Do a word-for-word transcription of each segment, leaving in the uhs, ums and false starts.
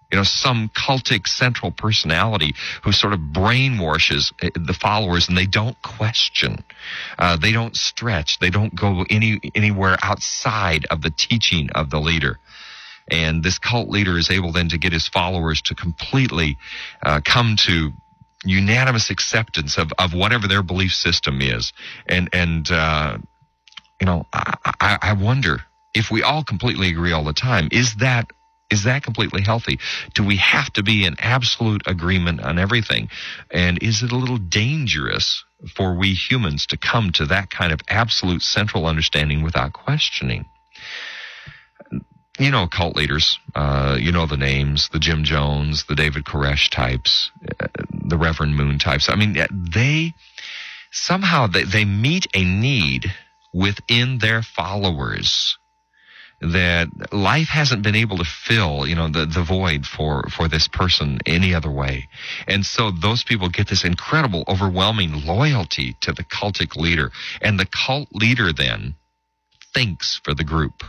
You know, some cultic central personality who sort of brainwashes the followers, and they don't question. Uh, they don't stretch. They don't go any anywhere outside of the teaching of the leader. And this cult leader is able then to get his followers to completely uh, come to unanimous acceptance of, of whatever their belief system is. And, and uh, you know, I, I, I wonder if we all completely agree all the time, is that Is that completely healthy? Do we have to be in absolute agreement on everything? And is it a little dangerous for we humans to come to that kind of absolute central understanding without questioning? You know, cult leaders, uh, you know the names, the Jim Jones, the David Koresh types, uh, the Reverend Moon types. I mean, they somehow they, they meet a need within their followers that life hasn't been able to fill, you know, the, the void for, for this person any other way. And so those people get this incredible, overwhelming loyalty to the cultic leader. And the cult leader then thinks for the group.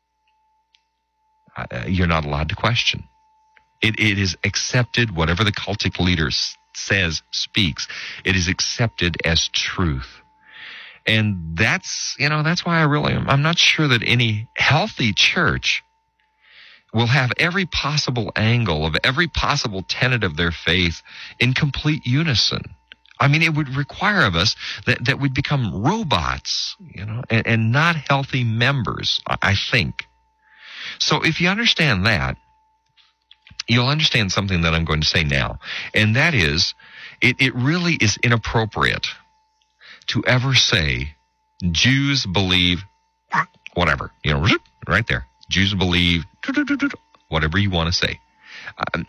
Uh, you're not allowed to question. It, it is accepted, whatever the cultic leader s- says, speaks, it is accepted as truth. And that's, you know, that's why I really, I'm not sure that any healthy church will have every possible angle of every possible tenet of their faith in complete unison. I mean, it would require of us that, that we'd become robots, you know, and, and not healthy members, I think. So if you understand that, you'll understand something that I'm going to say now. And that is, it, it really is inappropriate to ever say Jews believe whatever, you know, right there. Jews believe whatever you want to say. Um,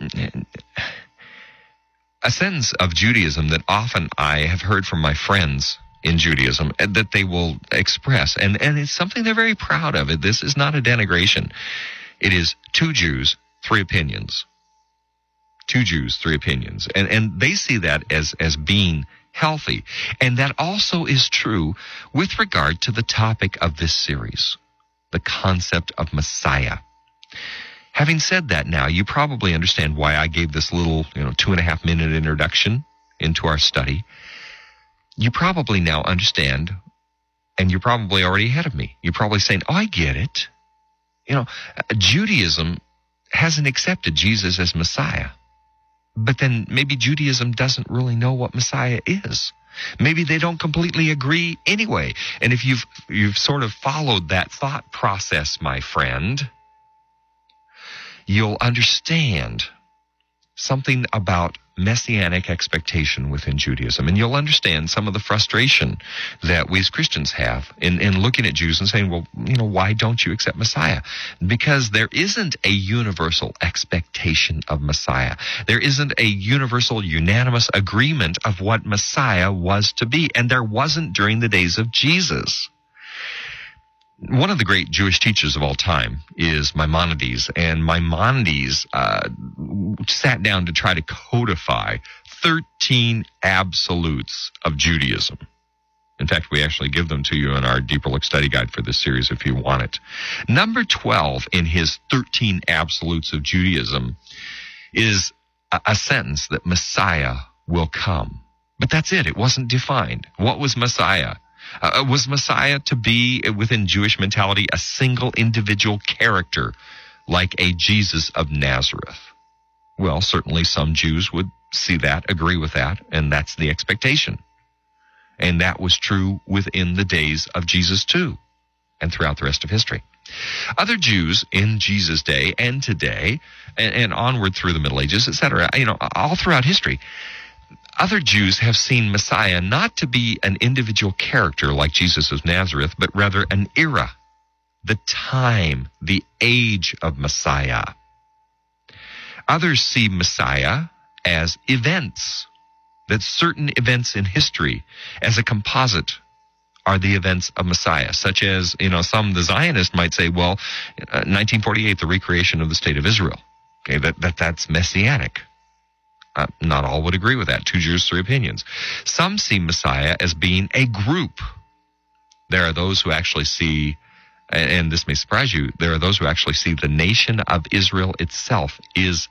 a sentence of Judaism that often I have heard from my friends in Judaism that they will express, and, and it's something they're very proud of. This is not a denigration. It is two Jews, three opinions. Two Jews, three opinions. And, and they see that as, as being healthy. And that also is true with regard to the topic of this series, the concept of Messiah. Having said that now, you probably understand why I gave this little, you know, two and a half minute introduction into our study. You probably now understand, and you're probably already ahead of me. You're probably saying, oh, I get it. You know, Judaism hasn't accepted Jesus as Messiah. But then maybe Judaism doesn't really know what Messiah is. Maybe they don't completely agree anyway. And if you've you've sort of followed that thought process, my friend, you'll understand something about messianic expectation within Judaism. And you'll understand some of the frustration that we as Christians have in, in looking at Jews and saying, well, you know, why don't you accept Messiah? Because there isn't a universal expectation of Messiah. There isn't a universal, unanimous agreement of what Messiah was to be. And there wasn't during the days of Jesus. One of the great Jewish teachers of all time is Maimonides, and Maimonides uh, sat down to try to codify thirteen absolutes of Judaism. In fact, we actually give them to you in our Deeper Look Study Guide for this series if you want it. Number twelve in his thirteen absolutes of Judaism is a, a sentence that Messiah will come. But that's it. It wasn't defined. What was Messiah? Uh, was Messiah to be, within Jewish mentality, a single individual character like a Jesus of Nazareth? Well, certainly some Jews would see that, agree with that, and that's the expectation. And that was true within the days of Jesus too, and throughout the rest of history. Other Jews in Jesus' day and today, and, and onward through the Middle Ages, et cetera, you know, all throughout history, other Jews have seen Messiah not to be an individual character like Jesus of Nazareth, but rather an era, the time, the age of Messiah. Others see Messiah as events, that certain events in history as a composite are the events of Messiah, such as, you know, some, the Zionists might say, well, uh, nineteen forty-eight, the recreation of the state of Israel, okay, that, that that's messianic. Uh, not all would agree with that. Two Jews, three opinions. Some see Messiah as being a group. There are those who actually see, and this may surprise you, there are those who actually see the nation of Israel itself is